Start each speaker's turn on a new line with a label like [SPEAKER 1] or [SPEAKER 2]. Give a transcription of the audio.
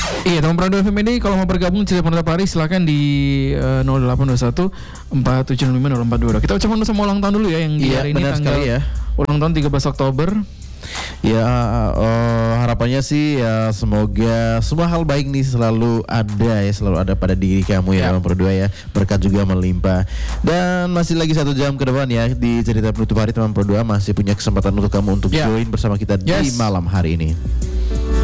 [SPEAKER 1] Iya, teman Prado FM ini kalau mau bergabung cerita pada hari silakan di 0821 4765 0422. Kita ucapkan sama ulang tahun dulu ya yang di hari ini tanggal
[SPEAKER 2] ya.
[SPEAKER 1] Ulang tahun 13 Oktober.
[SPEAKER 2] Ya harapannya sih ya semoga semua hal baik nih selalu ada pada diri kamu ya, berdua ya, berkat juga melimpah. Dan masih lagi 1 jam ke depan ya di cerita penutup hari teman berdua masih punya kesempatan untuk kamu untuk join bersama kita di malam hari ini.